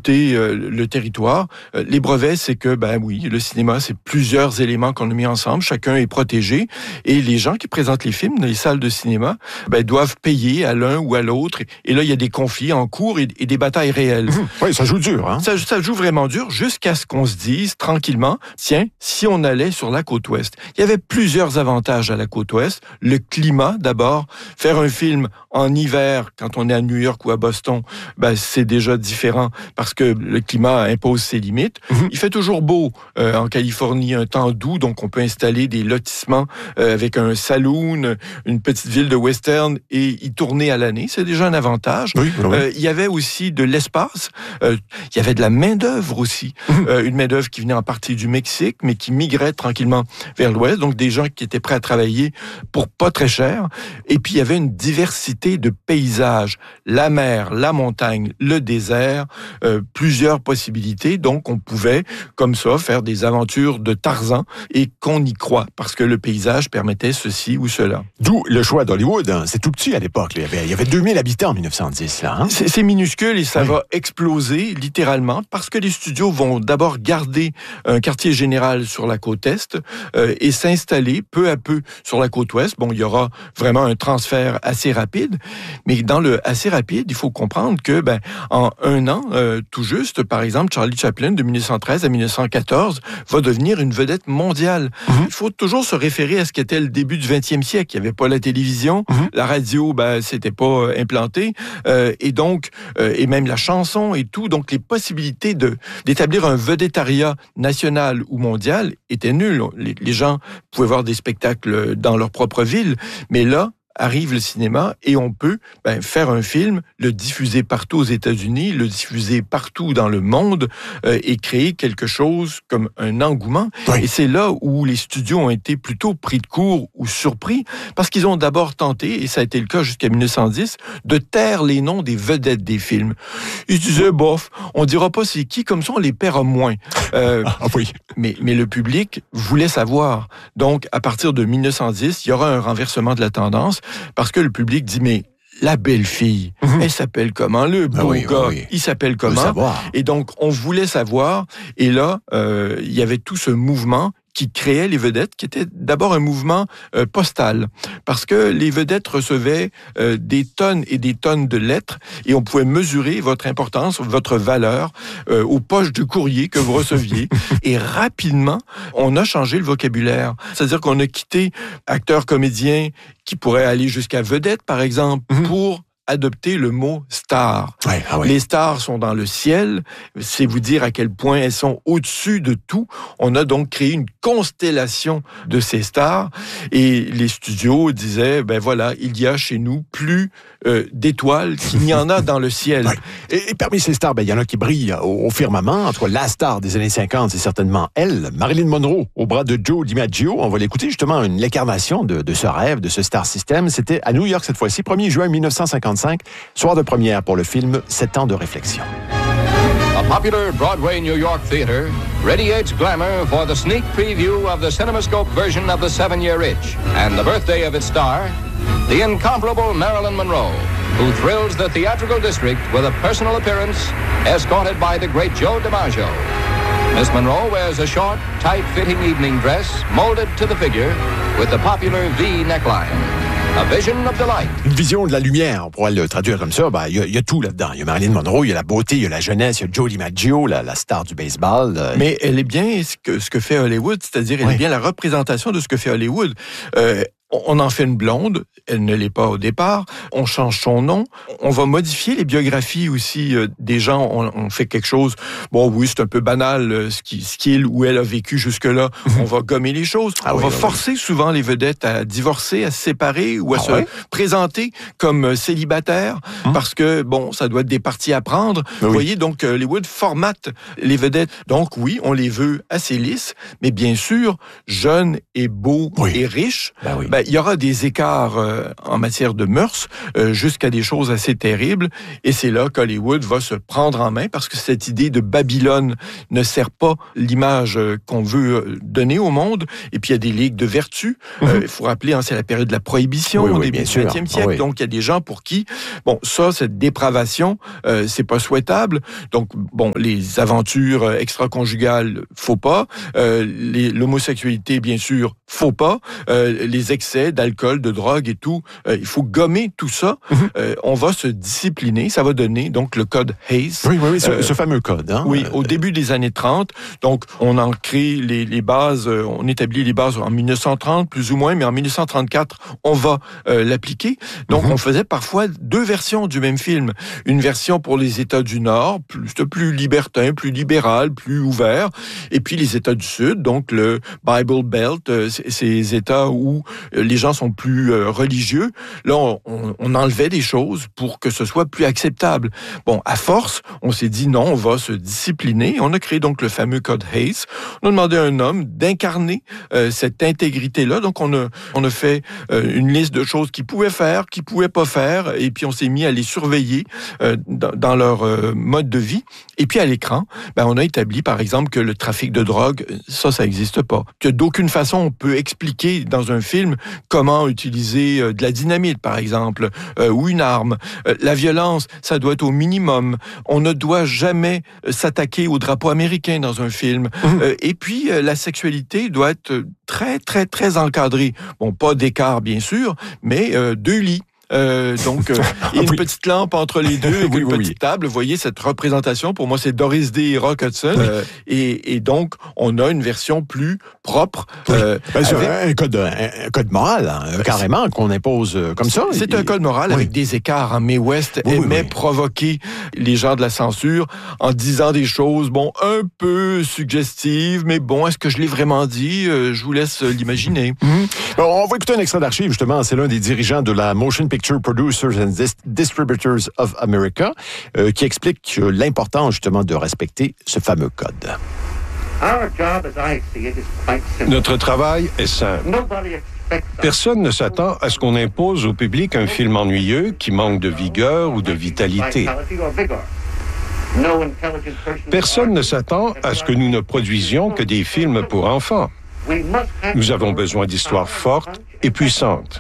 disputer le territoire. Les brevets, c'est que, oui, le cinéma, c'est plusieurs éléments qu'on a mis ensemble. Chacun est protégé. Et les gens qui présentent les films dans les salles de cinéma, doivent payer à l'un ou à l'autre. Et là, il y a des conflits en cours et des batailles réelles. Oui, ça joue dur, hein? Ça joue vraiment dur jusqu'à ce qu'on se dise tranquillement, tiens, si on allait sur la côte ouest. Il y avait plusieurs avantages à la côte ouest. Le climat, d'abord. Faire un film en hiver, quand on est à New York ou à Boston, c'est déjà différent parce que le climat impose ses limites. Il fait toujours beau en Californie, un temps doux, donc on peut installer des lotissements avec un saloon, une petite ville de western et y tourner à l'année. C'est déjà un avantage. Oui. Il y avait aussi de l'espace. Il y avait de la main-d'œuvre aussi. Une main-d'œuvre qui venait en partie du Mexique, mais qui migrait tranquillement vers l'ouest. Donc, des gens qui étaient prêts à travailler pour pas très cher. Et puis, il y avait une diversité de paysages. La mer, la montagne, le désert, plusieurs possibilités. Donc, on pouvait, comme ça, faire des aventures de Tarzan et qu'on y croit, parce que le paysage permettait ceci ou cela. D'où le choix d'Hollywood. Hein. C'est tout petit à l'époque. Il y avait 2000 habitants en 1910. Là, hein? C'est minuscule et ça va exploser littéralement parce que les studios vont d'abord garder un quartier général sur la côte est et s'installer peu à peu sur la côte ouest. Bon, il y aura vraiment un transfert assez rapide, mais dans le assez rapide, il faut comprendre que en un an, tout juste, par exemple, Charlie Chaplin, de 1913 à 1914, va devenir une vedette mondiale. Il faut toujours se référer à ce qu'était le début du 20e siècle. Il n'y avait pas la télévision, la radio, c'était pas implanté, et donc, et même la chanson et tout, donc les possibilités d'établir un vedettariat national ou mondial étaient nulles. Les gens pouvaient voir des spectacles dans leur propre ville, mais là, arrive le cinéma et on peut faire un film, le diffuser partout aux États-Unis, le diffuser partout dans le monde et créer quelque chose comme un engouement. Oui. Et c'est là où les studios ont été plutôt pris de court ou surpris parce qu'ils ont d'abord tenté, et ça a été le cas jusqu'à 1910, de taire les noms des vedettes des films. Ils se disaient, bof, on dira pas c'est qui, comme ça on les paiera moins. Oui. Mais le public voulait savoir. Donc, à partir de 1910, il y aura un renversement de la tendance parce que le public dit, mais la belle fille, elle s'appelle comment? Le beau gars, il s'appelle comment? Et donc, on voulait savoir. Et là, il y avait tout ce mouvement qui créait les vedettes, qui était d'abord un mouvement postal, parce que les vedettes recevaient des tonnes et des tonnes de lettres, et on pouvait mesurer votre importance, votre valeur aux poches de courrier que vous receviez. Et rapidement, on a changé le vocabulaire. C'est-à-dire qu'on a quitté acteurs, comédiens, qui pourraient aller jusqu'à vedette, par exemple, pour adopter le mot star. Les stars sont dans le ciel, c'est vous dire à quel point elles sont au-dessus de tout. On a donc créé une constellation de ces stars et les studios disaient, voilà, il y a chez nous plus d'étoiles qu'il n'y en a dans le ciel. Et parmi ces stars, il y en a qui brillent au firmament. En tout cas, la star des années 50, c'est certainement elle, Marilyn Monroe, au bras de Joe DiMaggio. On va l'écouter justement, l'incarnation de ce rêve, de ce star system. C'était à New York cette fois-ci, 1er juin 1955. Soir de première pour le film 7 ans de réflexion. A popular Broadway New York theater radiates glamour for the sneak preview of the CinemaScope version of The 7-Year Itch and the birthday of its star, the incomparable Marilyn Monroe, who thrills the theatrical district with a personal appearance escorted by the great Joe DiMaggio. Miss Monroe wears a short, tight-fitting evening dress molded to the figure with the popular V neckline. A vision of delight. Une vision de la lumière, on pourrait le traduire comme ça. Il y a tout là-dedans. Il y a Marilyn Monroe, il y a la beauté, il y a la jeunesse, il y a Joe DiMaggio, la star du baseball. Mais elle est bien ce que fait Hollywood, c'est-à-dire elle est bien la représentation de ce que fait Hollywood. On en fait une blonde, elle ne l'est pas au départ, on change son nom, on va modifier les biographies aussi des gens, on fait quelque chose, bon oui, c'est un peu banal ce qu'il ou elle a vécu jusque-là, on va gommer les choses, on va forcer souvent les vedettes à divorcer, à se séparer ou à se présenter comme célibataires, parce que, bon, ça doit être des parties à prendre. Vous voyez, donc Hollywood formate les vedettes. Donc oui, on les veut assez lisses, mais bien sûr, jeunes et beaux et riches, il y aura des écarts en matière de mœurs jusqu'à des choses assez terribles. Et c'est là qu'Hollywood va se prendre en main parce que cette idée de Babylone ne sert pas l'image qu'on veut donner au monde. Et puis, il y a des ligues de vertu. Il faut rappeler, c'est la période de la prohibition au début du XXe siècle. Donc, il y a des gens pour qui, cette dépravation, c'est pas souhaitable. Donc, les aventures extra-conjugales, faut pas. L'homosexualité, bien sûr, faut pas. Les excès d'alcool, de drogue et tout, il faut gommer tout ça. On va se discipliner. Ça va donner, donc, le code Hays. Oui, ce fameux code. Oui, au début des années 30. Donc, on en crée les bases, on établit les bases en 1930, plus ou moins, mais en 1934, on va l'appliquer. Donc, on faisait parfois 2 versions du même film. Une version pour les États du Nord, plus libertin, plus libéral, plus ouvert. Et puis, les États du Sud, donc le Bible Belt, ces États où les gens sont plus religieux. Là, on enlevait des choses pour que ce soit plus acceptable. À force, on s'est dit non, on va se discipliner. On a créé donc le fameux code Hays. On a demandé à un homme d'incarner cette intégrité-là. Donc, on a fait une liste de choses qu'ils pouvaient faire, qu'ils pouvaient pas faire, et puis on s'est mis à les surveiller dans leur mode de vie. Et puis à l'écran, on a établi, par exemple, que le trafic de drogue, ça n'existe pas. Que d'aucune façon on peut expliquer dans un film comment utiliser de la dynamite, par exemple, ou une arme. La violence, ça doit être au minimum. On ne doit jamais s'attaquer au drapeau américain dans un film. Et puis, la sexualité doit être très, très, très encadrée. Pas d'écart, bien sûr, mais 2 lits. Donc, une petite lampe entre les deux, avec une petite table. Vous voyez cette représentation. Pour moi, c'est Doris Day et Rock Hudson. Et donc, on a une version plus propre. Un code moral, carrément, qu'on impose comme ça. C'est un code moral avec des écarts. Mae West aimait provoquer les gens de la censure en disant des choses, un peu suggestives, mais est-ce que je l'ai vraiment dit? Je vous laisse l'imaginer. On va écouter un extrait d'archive, justement. C'est l'un des dirigeants de la Motion Picture Producers and Distributors of America qui explique l'importance, justement, de respecter ce fameux code. Notre travail est simple. Personne ne s'attend à ce qu'on impose au public un film ennuyeux qui manque de vigueur ou de vitalité. Personne ne s'attend à ce que nous ne produisions que des films pour enfants. Nous avons besoin d'histoires fortes et puissantes.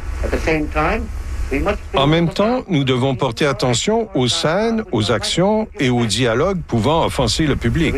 En même temps, nous devons porter attention aux scènes, aux actions et aux dialogues pouvant offenser le public.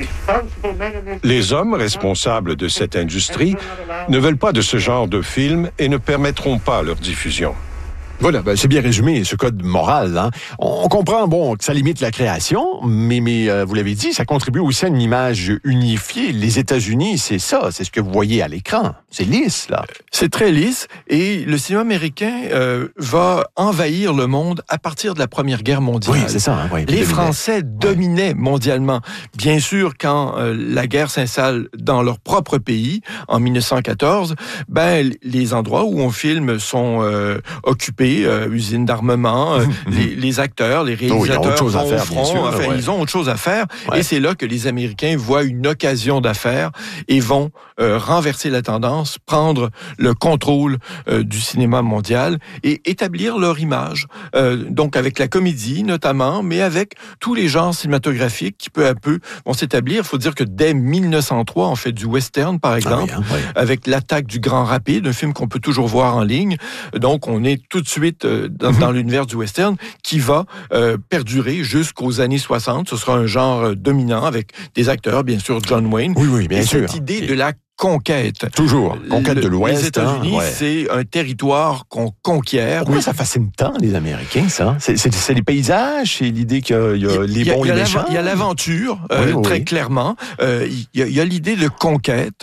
Les hommes responsables de cette industrie ne veulent pas de ce genre de film et ne permettront pas leur diffusion. Voilà, c'est bien résumé, ce code moral. On comprend, que ça limite la création, mais vous l'avez dit, ça contribue aussi à une image unifiée. Les États-Unis, c'est ça, c'est ce que vous voyez à l'écran. C'est lisse, là. C'est très lisse, et le cinéma américain va envahir le monde à partir de la Première Guerre mondiale. Oui, c'est ça. Les Français dominaient mondialement. Bien sûr, quand la guerre s'installe dans leur propre pays, en 1914, les endroits où on filme sont occupés, usines d'armement, les acteurs, les réalisateurs vont au front, ils ont autre chose à faire. Et c'est là que les Américains voient une occasion d'affaires et vont renverser la tendance, prendre le contrôle du cinéma mondial et établir leur image. Donc avec la comédie notamment, mais avec tous les genres cinématographiques qui peu à peu vont s'établir. Il faut dire que dès 1903, on fait du western, par exemple, avec L'attaque du Grand Rapide, un film qu'on peut toujours voir en ligne. Donc on est tout de suite dans l'univers du western qui va perdurer jusqu'aux années 60. Ce sera un genre dominant avec des acteurs, bien sûr, John Wayne. Oui, bien sûr. Cette idée de la conquête. Toujours. Conquête de l'Ouest. Les États-Unis, c'est un territoire qu'on conquiert. Pourquoi ça fascine tant les Américains, ça? C'est les paysages, c'est l'idée qu'il y a les bons et les méchants? Il y a l'aventure, très clairement. Il y a l'idée de conquête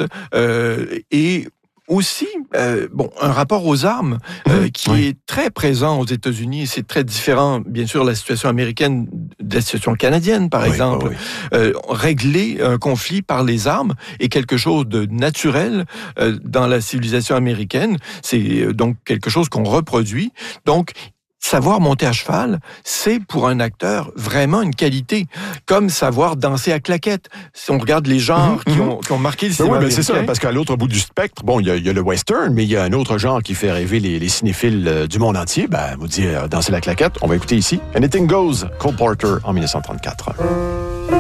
et aussi, un rapport aux armes qui est très présent aux États-Unis. C'est très différent, bien sûr, la situation américaine de la situation canadienne, par exemple. Régler un conflit par les armes est quelque chose de naturel dans la civilisation américaine. C'est donc quelque chose qu'on reproduit. Donc, savoir monter à cheval, c'est pour un acteur vraiment une qualité, comme savoir danser à claquettes. Si on regarde les genres qui ont marqué le cinéma américain. C'est ça, parce qu'à l'autre bout du spectre, bon, il y a le western, mais il y a un autre genre qui fait rêver les cinéphiles du monde entier. Ben, vous dites danser la claquette. On va écouter ici Anything Goes, Cole Porter en 1934.